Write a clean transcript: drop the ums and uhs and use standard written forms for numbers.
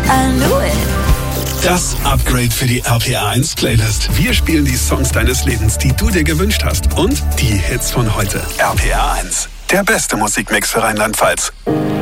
I knew it. Das Upgrade für die RPR1-Playlist. Wir spielen die Songs deines Lebens, die du dir gewünscht hast. Und die Hits von heute. RPR1, der beste Musikmix für Rheinland-Pfalz.